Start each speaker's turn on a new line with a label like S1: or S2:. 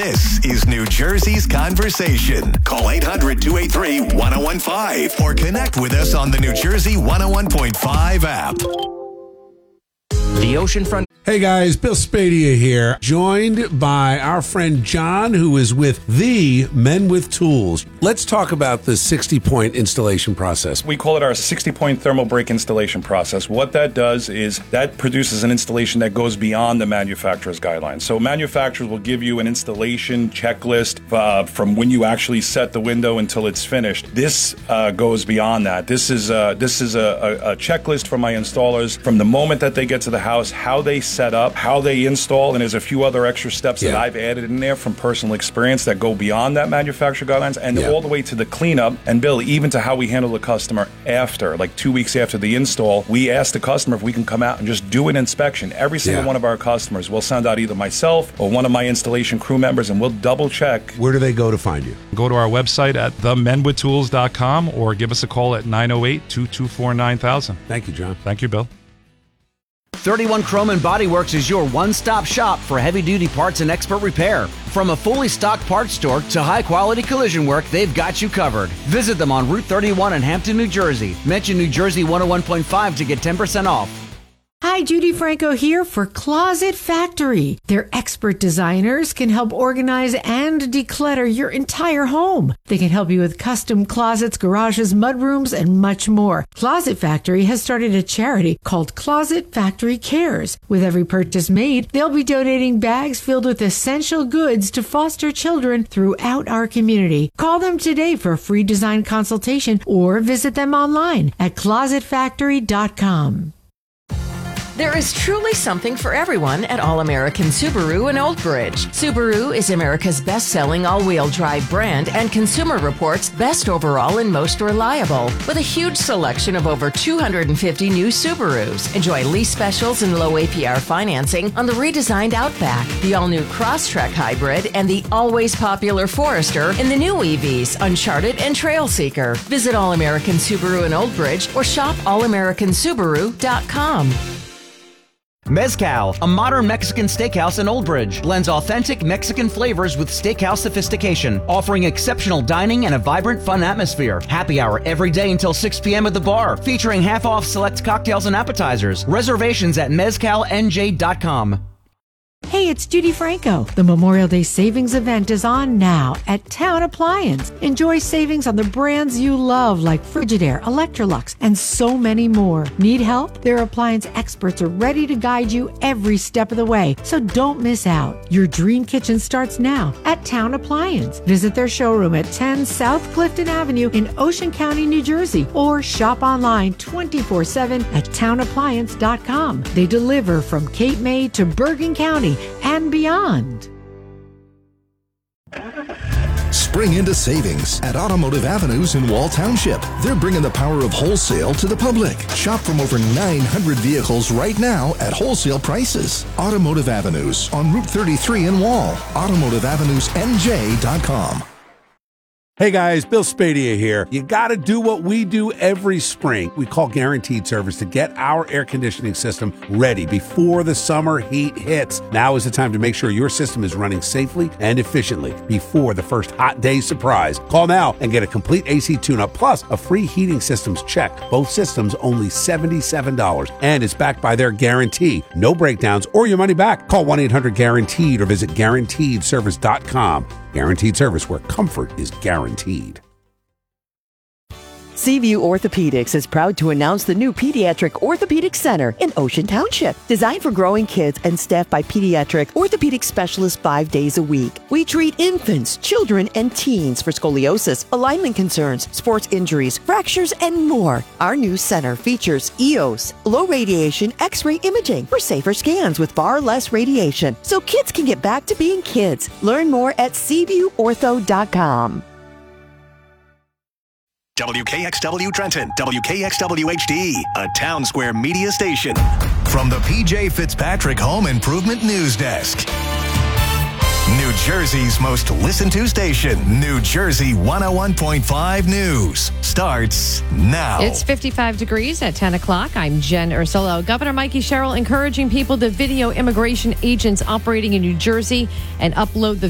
S1: This is New Jersey's Conversation. Call 800-283-1015 or connect with us on the New Jersey 101.5 app.
S2: The oceanfront.
S3: Hey guys, Bill Spadia here, joined by our friend John, who is with the Men with Tools. Let's talk about the 60-point installation process.
S4: We call it our 60-point thermal break installation process. What that does is that produces an installation that goes beyond the manufacturer's guidelines. So manufacturers will give you an installation checklist from when you actually set the window until it's finished. This goes beyond that. This is a checklist for my installers from the moment that they get to the house, how they set up, how they install, and there's a few other extra steps that I've added in there from personal experience that go beyond that manufacturer guidelines and all the way to the cleanup. And Bill, even to how we handle the customer after, like 2 weeks after the install, we ask the customer if we can come out and just do an inspection. Every single one of our customers will send out either myself or one of my installation crew members, and we'll double check.
S3: Where do they go to find you?
S5: Go to our website at themenwithtools.com or give us a call at 908-224-9000.
S3: Thank you, John.
S5: Thank you, Bill.
S2: 31 Chrome and Body Works is your one-stop shop for heavy-duty parts and expert repair. From a fully stocked parts store to high-quality collision work, they've got you covered. Visit them on Route 31 in Hampton, New Jersey. Mention New Jersey 101.5 to get 10% off.
S6: Hi, Judy Franco here for Closet Factory. Their expert designers can help organize and declutter your entire home. They can help you with custom closets, garages, mudrooms, and much more. Closet Factory has started a charity called Closet Factory Cares. With every purchase made, they'll be donating bags filled with essential goods to foster children throughout our community. Call them today for a free design consultation or visit them online at closetfactory.com.
S7: There is truly something for everyone at All-American Subaru in Old Bridge. Subaru is America's best-selling all-wheel drive brand and Consumer Reports' best overall and most reliable. With a huge selection of over 250 new Subarus. Enjoy lease specials and low APR financing on the redesigned Outback, the all-new Crosstrek Hybrid, and the always popular Forester in the new EVs, Uncharted and Trailseeker. Visit All-American Subaru in Old Bridge or shop allamericansubaru.com.
S2: Mezcal, a modern Mexican steakhouse in Old Bridge, blends authentic Mexican flavors with steakhouse sophistication, offering exceptional dining and a vibrant, fun atmosphere. Happy hour every day until 6 p.m. at the bar, featuring half-off select cocktails and appetizers. Reservations at mezcalnj.com.
S6: Hey, it's Judy Franco. The Memorial Day Savings Event is on now at Town Appliance. Enjoy savings on the brands you love like Frigidaire, Electrolux, and so many more. Need help? Their appliance experts are ready to guide you every step of the way, so don't miss out. Your dream kitchen starts now at Town Appliance. Visit their showroom at 10 South Clifton Avenue in Ocean County, New Jersey, or shop online 24/7 at townappliance.com. They deliver from Cape May to Bergen County and beyond.
S1: Spring into savings at Automotive Avenues in Wall Township. They're bringing the power of wholesale to the public. Shop from over 900 vehicles right now at wholesale prices. Automotive Avenues on Route 33 in Wall. AutomotiveAvenuesNJ.com.
S3: Hey guys, Bill Spadia here. You got to do what we do every spring. We call Guaranteed Service to get our air conditioning system ready before the summer heat hits. Now is the time to make sure your system is running safely and efficiently before the first hot day surprise. Call now and get a complete AC tune-up plus a free heating systems check. Both systems only $77, and it's backed by their guarantee. No breakdowns or your money back. Call 1-800-GUARANTEED or visit GuaranteedService.com. Guaranteed Service, where comfort is guaranteed.
S8: Seaview Orthopedics is proud to announce the new Pediatric Orthopedic Center in Ocean Township. Designed for growing kids and staffed by pediatric orthopedic specialists 5 days a week. We treat infants, children, and teens for scoliosis, alignment concerns, sports injuries, fractures, and more. Our new center features EOS, low radiation X-ray imaging for safer scans with far less radiation, so kids can get back to being kids. Learn more at SeaviewOrtho.com.
S1: WKXW Trenton, WKXW HD, a Town Square media station. From the PJ Fitzpatrick Home Improvement News Desk. New Jersey's most listened to station, New Jersey 101.5 News, starts now.
S9: It's 55 degrees at 10 o'clock. I'm Jen Ursullo. Governor Mikey Sherrill encouraging people to video immigration agents operating in New Jersey and upload the